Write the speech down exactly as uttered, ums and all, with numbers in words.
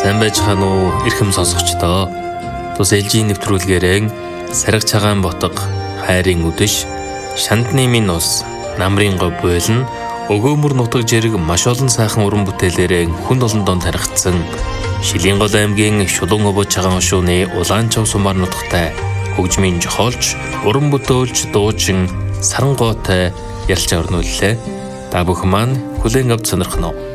Сайн байцгаана уу эрхэм сонсогчдоо. Тус ээлжийн нэвтрүүлгээрэн Сарга цагаан ботго, хайрын үдэш, Шандны минь ус, Намрын говь буйлна, Өгөөмөр нутаг жирэг маш олон сайхан уран бүтээлээрээ хүнд олон донд тархицсан Шилийн гол аймгийн Шулуун өвөө цагаан хошууны Улаанчав сумаар нутагтай хөгжмийн жохоолч, уран бүтээлч, дуучин Сарангойтой ярилцаа өрнүүллээ. Та бүхэн маань хүлээн авч сонирхно уу?